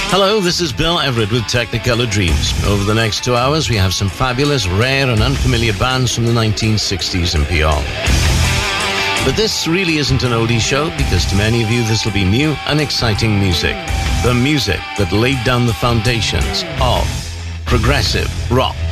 Hello, this is Bill Everett with Technicolor Dreams. Over the next 2 hours, we have some fabulous, rare and unfamiliar bands from the 1960s and beyond. But this really isn't an oldie show, because to many of you this will be new and exciting music. The music that laid down the foundations of progressive rock.